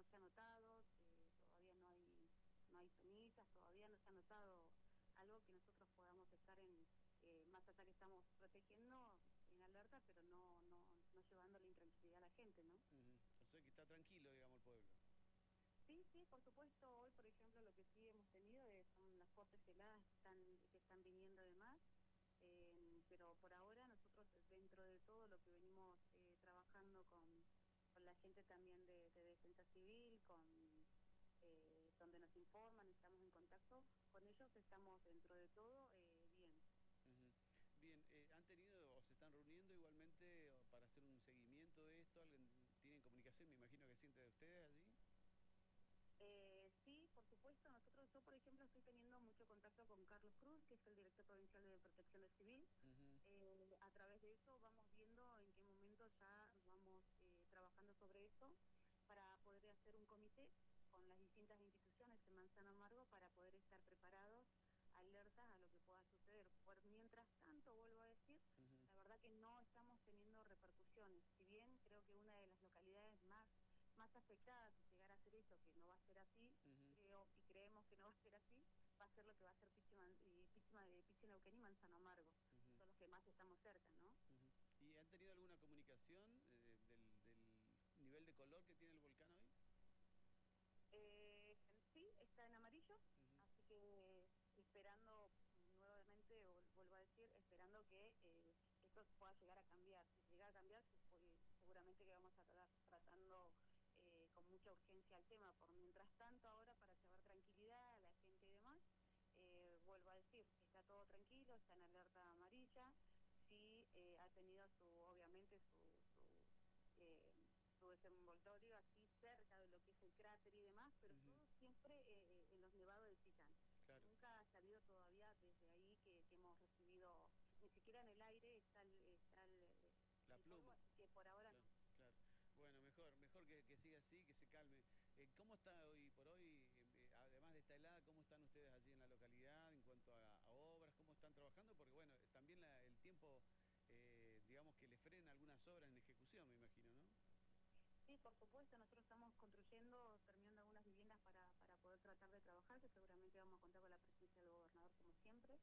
se ha notado, todavía no hay cenizas, todavía no se ha notado algo que nosotros podamos estar más allá que estamos protegiendo, en alerta, pero no llevando la intranquilidad a la gente, ¿no? O sea que está tranquilo, digamos, el pueblo. Sí, sí, por supuesto. Hoy, por ejemplo, lo que sí hemos tenido son las fuertes heladas que están viniendo de más, pero por ahora nosotros, dentro de todo lo que venimos trabajando con la gente también de Defensa Civil, donde nos informan, estamos en contacto con ellos, estamos dentro de todo bien. Ujú. Bien, ¿han tenido o se están reuniendo igualmente para hacer un seguimiento de esto? ¿Alguien tienen comunicación? Me imagino que sí entre ustedes allí. Sí, por supuesto. Yo, por ejemplo, estoy teniendo mucho contacto con Carlos Cruz, que es el director provincial de Protección Civil. Ujú. A través de eso vamos viendo en qué momento ya vamos trabajando sobre esto para poder hacer un comité con las distintas instituciones en Manzano Amargo para poder estar preparados, alertas a lo que pueda suceder. Mientras tanto, vuelvo a decir, Ujú. la verdad que no estamos teniendo repercusiones. Si bien creo que una de las localidades más afectada si llegara a ser esto, que no va a ser así, Ujú. creo y creemos que no va a ser así, va a ser lo que va a ser Pichi Neuquén y Manzano Amargo, Ujú. son los que más estamos cerca, ¿no? Ujú. ¿Y han tenido alguna comunicación del nivel de color que tiene el volcán hoy? Sí, está en amarillo, Ujú. así que esperando nuevamente, vuelvo a decir, esperando que esto pueda llegar a cambiar. Si llega a cambiar, seguramente que vamos a estar tratando con mucha urgencia el tema. Por mientras tanto, ahora para llevar tranquilidad a la gente y demás, vuelvo a decir, está todo tranquilo, está en alerta amarilla, sí ha tenido obviamente su desenvoltorio así cerca de lo que es el cráter y demás, pero Ujú. todo siempre en los nevados de Chillán. Claro. Nunca ha salido todavía desde ahí que hemos recibido, ni siquiera en el aire está La el polvo, pluma. así que por ahora no. Claro, claro. Bueno, mejor que siga así, que se calme. ¿Cómo está hoy por hoy, además de esta helada, cómo están ustedes allí en la localidad en cuanto a obras? ¿Cómo están trabajando? Porque bueno, también el tiempo, digamos que le frena algunas obras en ejecución, me imagino, ¿no? Sí, por supuesto, nosotros estamos construyendo, terminando algunas viviendas para poder tratar de trabajar, que seguramente vamos a contar con la presencia del gobernador como siempre.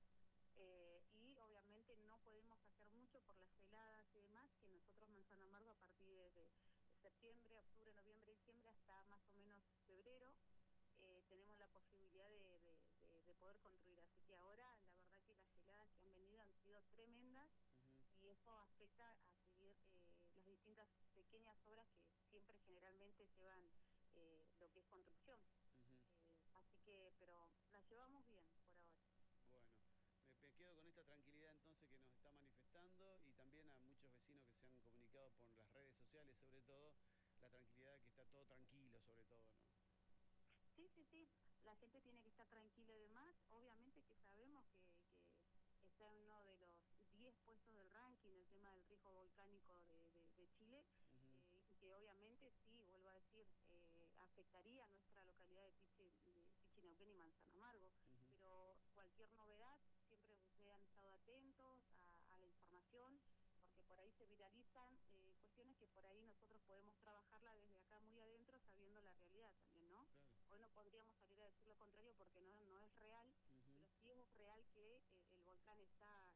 Y obviamente no podemos hacer mucho por las heladas y demás, que nosotros Manzano Amargo a partir de septiembre, octubre, noviembre, diciembre hasta más o menos febrero tenemos la posibilidad de poder construir. Así que ahora la verdad que las heladas que han venido han sido tremendas Ujú. y eso afecta a seguir las distintas pequeñas obras que siempre generalmente llevan lo que es construcción. Ujú. Así que, pero las llevamos bien por ahora. Bueno, me quedo con esta tranquilidad entonces que nos está manifestando y también a muchos vecinos que se han comunicado por las redes sociales, sobre todo, la tranquilidad de que está todo tranquilo, sobre todo, ¿no? Sí, sí, sí, la gente tiene que estar tranquila y demás. Obviamente que sabemos que está en uno de los 10 puestos del ranking el tema del riesgo volcánico de Chile Ujú. y que obviamente sí, vuelvo a decir, afectaría a nuestra localidad de Pichi Neuquén y Manzano Amargo, Ujú. pero cualquier novedad, siempre ustedes han estado atentos a la información, porque por ahí se viralizan cuestiones que por ahí nosotros podemos trabajarla desde acá muy adentro sabiendo la realidad también, ¿no? Claro. Hoy no podríamos salir a decir lo contrario porque no es real, Ujú. pero sí es real que el volcán está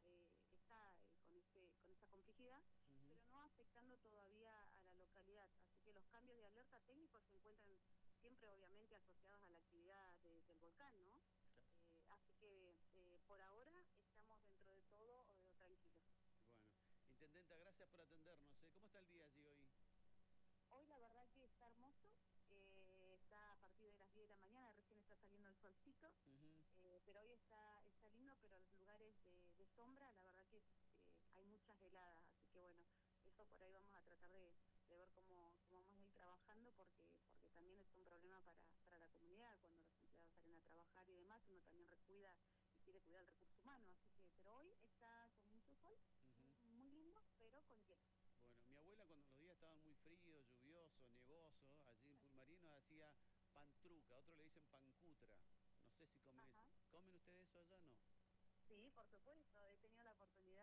con esa complejidad, Ujú. pero no afectando todavía a la localidad. Así que los cambios de alerta técnicos se encuentran siempre obviamente asociados a la actividad del volcán, ¿no? Claro. Así que por ahora estamos dentro de todo tranquilos. Bueno, intendenta, gracias por atendernos. ¿Cómo está el día allí hoy? Hoy la verdad que está hermoso, está a partir de las 10 de la mañana, recién está saliendo el solcito, Ujú. pero hoy está lindo, pero los lugares de sombra, la verdad que hay muchas heladas, así que bueno, eso por ahí vamos a tratar de ver cómo vamos a ir trabajando, porque también es un problema para la comunidad, cuando los empleados salen a trabajar y demás, uno también recuida y quiere cuidar el recurso humano, así que, pero hoy está con mucho sol, Ujú. muy lindo, pero con hielo. Bueno, mi abuela cuando los días estaban muy fríos, lluviosos, nevosos, allí en Pulmarino hacía pantruca, otros le dicen pancutra. No sé si comen, Ajá. ¿comen ustedes eso allá? No. Sí, por supuesto, he tenido la oportunidad